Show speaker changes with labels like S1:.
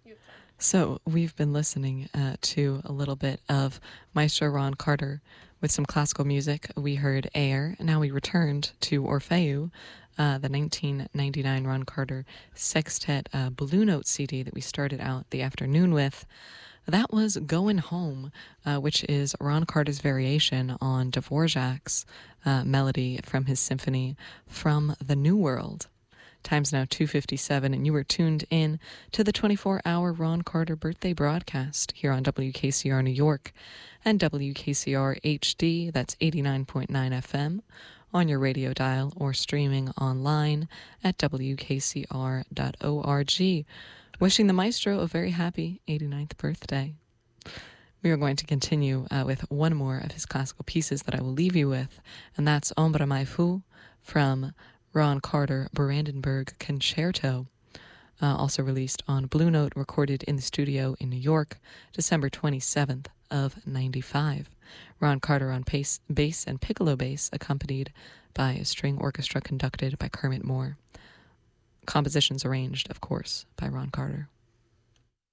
S1: So we've been listening to a little bit of Maestro Ron Carter with some classical music. We heard Air, and now we returned to Orfeu, the 1999 Ron Carter Sextet Blue Note CD that we started out the afternoon with. That was Goin' Home, which is Ron Carter's variation on Dvorak's melody from his symphony From the New World. Time's now 2:57, and you are tuned in to the 24-hour Ron Carter birthday broadcast here on WKCR New York and WKCR HD, that's 89.9 FM, on your radio dial or streaming online at WKCR.org. Wishing the maestro a very happy 89th birthday. We are going to continue with one more of his classical pieces that I will leave you with, and that's Ombre Mai Fu from Ron Carter Brandenburg Concerto, also released on Blue Note, recorded in the studio in New York, December 27th of 95. Ron Carter on bass and piccolo bass, accompanied by a string orchestra conducted by Kermit Moore. Compositions arranged, of course, by Ron Carter.